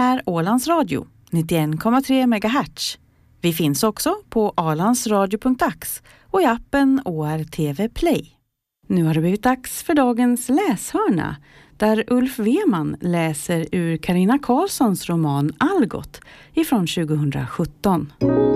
är Ålands Radio, 91,3 MHz. Vi finns också på alandsradio.ax och i appen ORTV Play. Nu har det blivit dags för dagens läshörna, där Ulf Weman läser ur Carina Karlssons roman Algot ifrån 2017.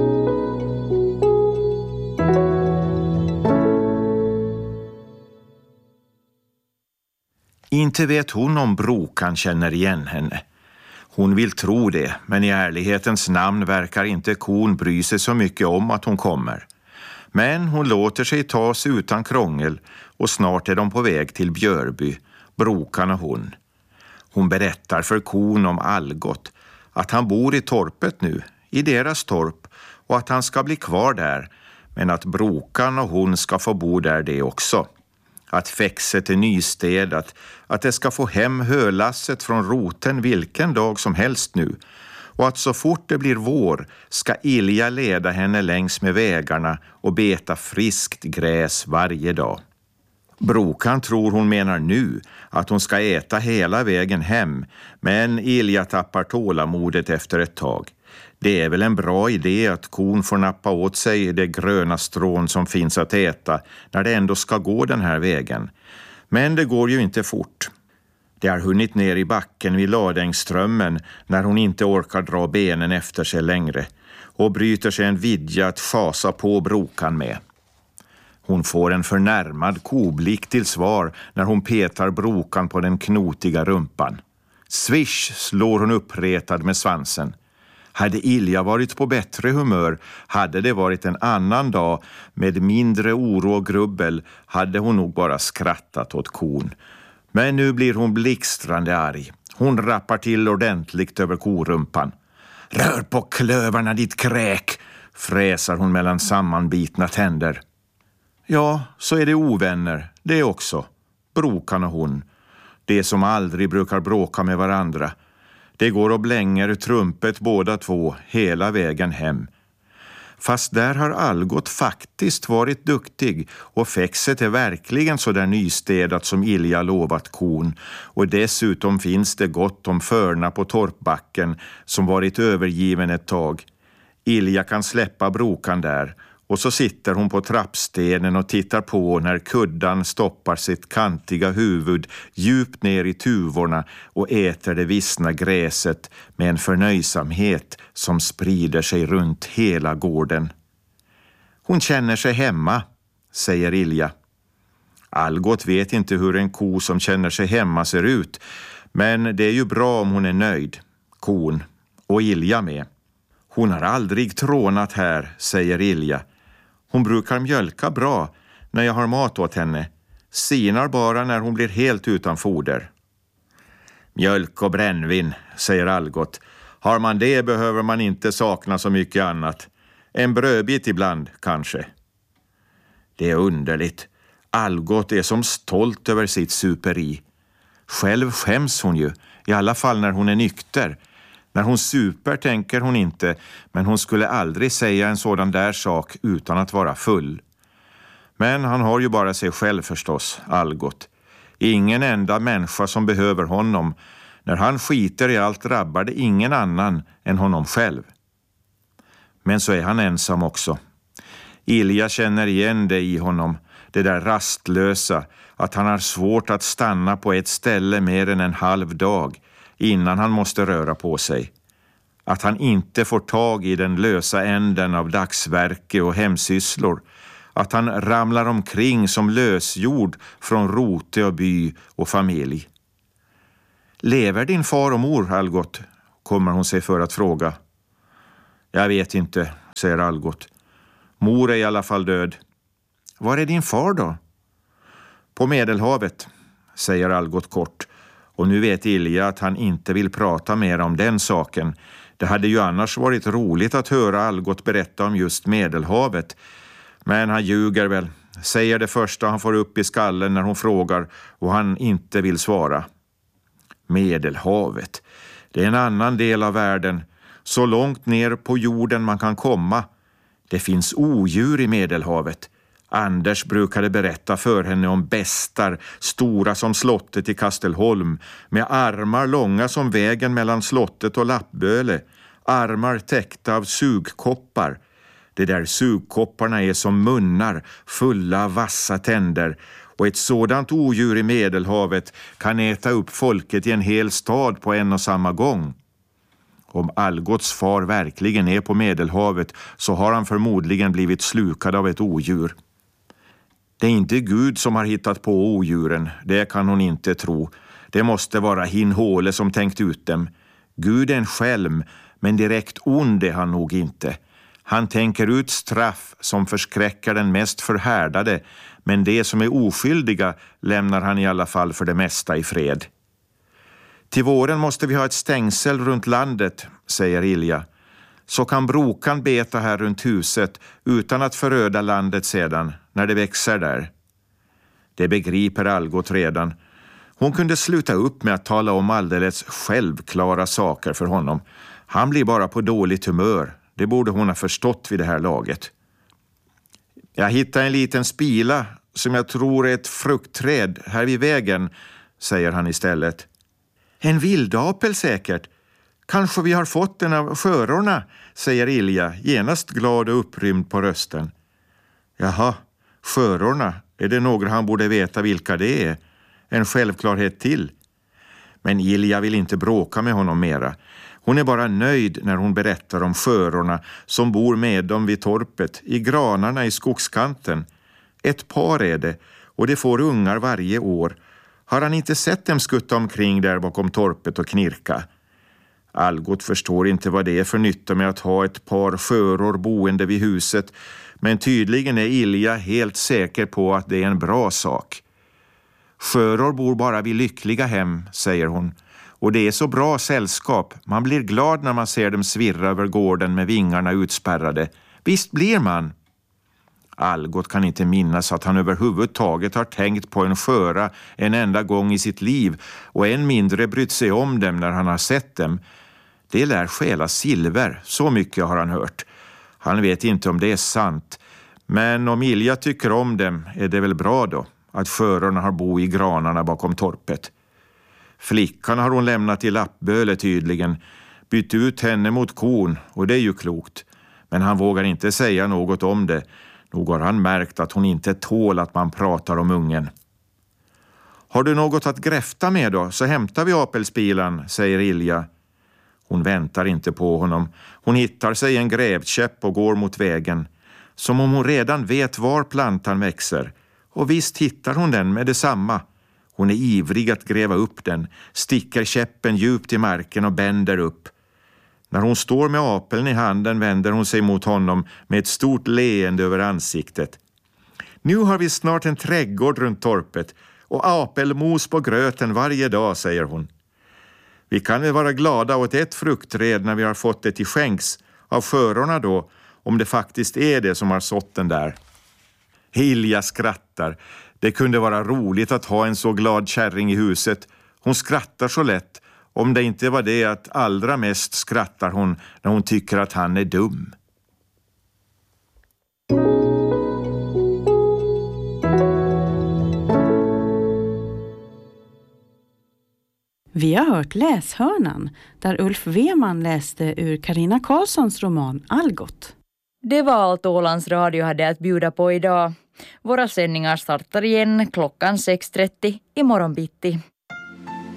Inte vet hon om Brokan känner igen henne. Hon vill tro det, men i ärlighetens namn verkar inte kon bry sig så mycket om att hon kommer. Men hon låter sig tas utan krångel och snart är de på väg till Björby, Brokan och hon. Hon berättar för kon om Algot, att han bor i torpet nu, i deras torp, och att han ska bli kvar där, men att Brokan och hon ska få bo där det också. Att fäxet är nystädat, att det ska få hem hölasset från roten vilken dag som helst nu, och att så fort det blir vår ska Ilja leda henne längs med vägarna och beta friskt gräs varje dag. Brokan tror hon menar nu att hon ska äta hela vägen hem, men Ilja tappar tålamodet efter ett tag. Det är väl en bra idé att kon får nappa åt sig det gröna strån som finns att äta när det ändå ska gå den här vägen. Men det går ju inte fort. Det har hunnit ner i backen vid Ladängsströmmen när hon inte orkar dra benen efter sig längre och bryter sig en vidja att chasa på Brokan med. Hon får en förnärmad koblick till svar när hon petar Brokan på den knotiga rumpan. Swish slår hon uppretad med svansen. Hade Ilja varit på bättre humör, hade det varit en annan dag med mindre oro och grubbel, hade hon nog bara skrattat åt kon. Men nu blir hon blixtrande arg. Hon rappar till ordentligt över korumpan. Rör på klövarna ditt kräk, fräsar hon mellan sammanbitna tänder. Ja, så är det ovänner, det också. Brokan och hon. Det som aldrig brukar bråka med varandra. Det går och blänger trumpet båda två hela vägen hem. Fast där har Algot faktiskt varit duktig och fäxet är verkligen så där nystädat som Ilja lovat kon. Och dessutom finns det gott om förna på torpbacken som varit övergiven ett tag. Ilja kan släppa Brokan där och så sitter hon på trappstenen och tittar på när kuddan stoppar sitt kantiga huvud djupt ner i tuvorna och äter det vissna gräset med en förnöjsamhet som sprider sig runt hela gården. Hon känner sig hemma, säger Ilja. Algot vet inte hur en ko som känner sig hemma ser ut, men det är ju bra om hon är nöjd, kon, och Ilja med. Hon har aldrig trånat här, säger Ilja. Hon brukar mjölka bra när jag har mat åt henne. Sinar bara när hon blir helt utan foder. Mjölk och brännvin, säger Algot. Har man det behöver man inte sakna så mycket annat. En brödbit ibland, kanske. Det är underligt. Algot är som stolt över sitt superi. Själv skäms hon ju, i alla fall när hon är nykter. När hon super tänker hon inte, men hon skulle aldrig säga en sådan där sak utan att vara full. Men han har ju bara sig själv förstås, Algot. Ingen enda människa som behöver honom. När han skiter i allt drabbar det ingen annan än honom själv. Men så är han ensam också. Ilja känner igen det i honom, det där rastlösa, att han har svårt att stanna på ett ställe mer än en halv dag innan han måste röra på sig. Att han inte får tag i den lösa änden av dagsverke och hemsysslor. Att han ramlar omkring som lösjord från rote och by och familj. Lever din far och mor, Algot? Kommer hon sig för att fråga. Jag vet inte, säger Algot. Mor är i alla fall död. Var är din far då? På Medelhavet, säger Algot kort. Och nu vet Ilja att han inte vill prata mer om den saken. Det hade ju annars varit roligt att höra Algot berätta om just Medelhavet. Men han ljuger väl, säger det första han får upp i skallen när hon frågar och han inte vill svara. Medelhavet, det är en annan del av världen, så långt ner på jorden man kan komma. Det finns odjur i Medelhavet. Anders brukade berätta för henne om bestar, stora som slottet i Kastelholm, med armar långa som vägen mellan slottet och Lappböle, armar täckta av sugkoppar. De där sugkopparna är som munnar, fulla av vassa tänder, och ett sådant odjur i Medelhavet kan äta upp folket i en hel stad på en och samma gång. Om Algots far verkligen är på Medelhavet så har han förmodligen blivit slukad av ett odjur. Det är inte Gud som har hittat på odjuren, det kan hon inte tro. Det måste vara Hinhåle som tänkt ut dem. Gud är en skälm, men direkt ond är han nog inte. Han tänker ut straff som förskräcker den mest förhärdade, men det som är oskyldiga lämnar han i alla fall för det mesta i fred. Till våren måste vi ha ett stängsel runt landet, säger Ilja. Så kan brokan beta här runt huset utan att föröda landet sedan, när det växer där. Det begriper Algot redan. Hon kunde sluta upp med att tala om alldeles självklara saker för honom. Han blir bara på dåligt humör. Det borde hon ha förstått vid det här laget. Jag hittade en liten spila som jag tror är ett fruktträd här vid vägen, säger han istället. En vildapel säkert. Kanske vi har fått den av sjörorna, säger Ilja, genast glad och upprymd på rösten. Jaha, sjörorna, är det några han borde veta vilka det är? En självklarhet till. Men Ilja vill inte bråka med honom mera. Hon är bara nöjd när hon berättar om sjörorna som bor med dem vid torpet, i granarna i skogskanten. Ett par är det, och det får ungar varje år. Har han inte sett dem skutta omkring där bakom torpet och knirka? Algot förstår inte vad det är för nytta med att ha ett par sjöror boende vid huset, men tydligen är Ilja helt säker på att det är en bra sak. Sjöror bor bara vid lyckliga hem, säger hon. Och det är så bra sällskap. Man blir glad när man ser dem svirra över gården med vingarna utspärrade. Visst blir man. Algot kan inte minnas att han överhuvudtaget har tänkt på en sjöra en enda gång i sitt liv och än mindre brytt sig om dem när han har sett dem. Det lär stjäla silver, så mycket har han hört. Han vet inte om det är sant, men om Ilja tycker om dem är det väl bra då att sjörorna har bo i granarna bakom torpet. Flickan har hon lämnat i Lappböle tydligen, bytt ut henne mot kon, och det är ju klokt. Men han vågar inte säga något om det. Nog har han märkt att hon inte tål att man pratar om ungen. Har du något att gräfta med då, så hämtar vi apelspilan, säger Ilja. Hon väntar inte på honom. Hon hittar sig en grävkäpp och går mot vägen. Som om hon redan vet var plantan växer. Och visst hittar hon den med detsamma. Hon är ivrig att gräva upp den, sticker käppen djupt i marken och bänder upp. När hon står med apeln i handen vänder hon sig mot honom med ett stort leende över ansiktet. Nu har vi snart en trädgård runt torpet och apelmos på gröten varje dag, säger hon. Vi kan väl vara glada åt ett fruktträd när vi har fått det till skänks av sjörorna då, om det faktiskt är det som har sått den där. Ilja skrattar. Det kunde vara roligt att ha en så glad kärring i huset. Hon skrattar så lätt, om det inte var det att allra mest skrattar hon när hon tycker att han är dum. Vi har hört Läshörnan, där Ulf Weman läste ur Carina Karlssons roman Algot. Det var allt Ålands Radio hade att bjuda på idag. Våra sändningar startar igen klockan 6:30 imorgon bitti.